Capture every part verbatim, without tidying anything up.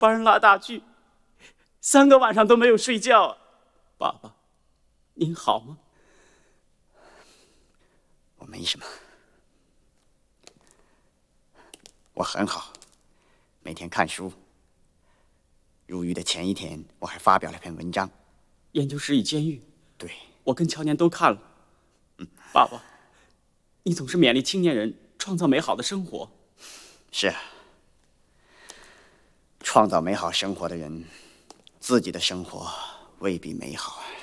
帮人拉大锯，三个晚上都没有睡觉啊！爸爸，您好吗？ 我没什么，我很好，每天看书。入狱的前一天，我还发表了篇文章，《 研究时与监狱》。 对， 我跟乔年都看了。嗯，爸爸，你总是勉励青年人创造美好的生活。 是啊，创造美好生活的人，自己的生活未必美好啊。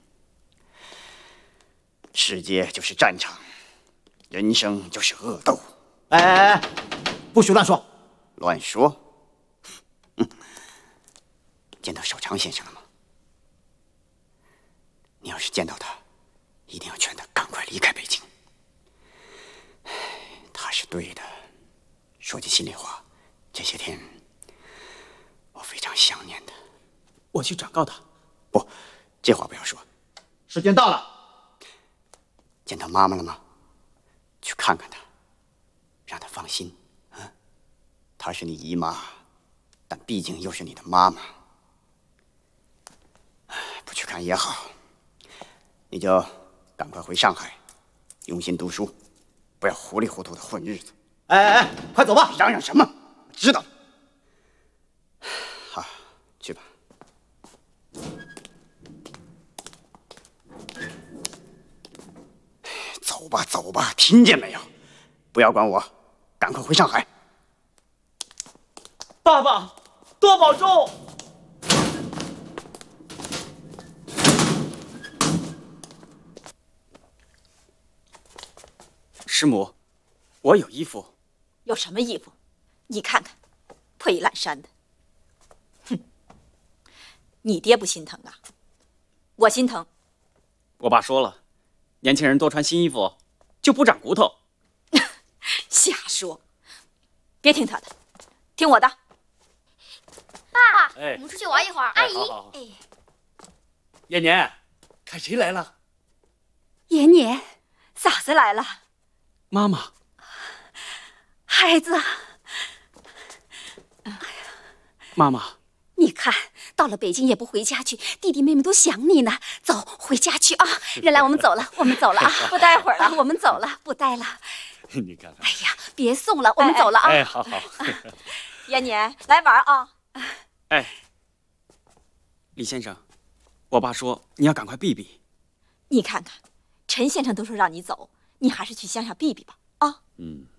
世界就是战场，人生就是恶斗。 哎哎哎，不许乱说！ 乱说？嗯，见到小常先生了吗？你要是见到他，一定要劝他赶快离开北京。他是对的。说句心里话，这些天我非常想念他。 我去转告他。 不，这话不要说。 时间到了。 见到妈妈了吗？去看看她，让她放心。啊，她是你姨妈，但毕竟又是你的妈妈。不去看也好，你就赶快回上海，用心读书，不要糊里糊涂的混日子。 哎哎哎，快走吧！ 嚷嚷什么？我知道了。好，去吧。走吧，走吧，听见没有？不要管我，赶快回上海。 爸爸，多保重。师母，我有衣服。 有什么衣服？你看看，破衣烂衫的。哼，你爹不心疼啊？我心疼。 我爸说了，年轻人多穿新衣服就不长骨头。 瞎说！别听他的，听我的。 爸， 哎， 我们出去玩一会儿。阿姨， 好好好。 哎， 延年，看谁来了？ 延年，嫂子来了。 妈妈， 孩子， 妈妈， 你看到了北京也不回家去，弟弟妹妹都想你呢。走，回家去啊！人来，我们走了，我们走了啊！不待会儿了，我们走了，不待了。 你看看。 哎呀，别送了，我们走了啊！ 哎，好好。 延年，来玩啊！ 哎，李先生，我爸说你要赶快避避。 你看看，陈先生都说让你走，你还是去乡下避避吧啊！ 嗯。